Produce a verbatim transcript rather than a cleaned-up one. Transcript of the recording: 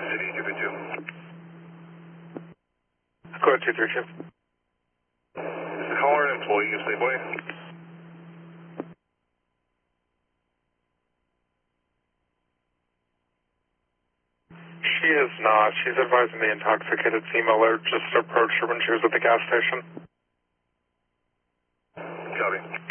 City, two three two. Go ahead, two three two. Is the caller an employee of Safeway? She is not. She's advising the intoxicated female just approached her when she was at the gas station. Copy.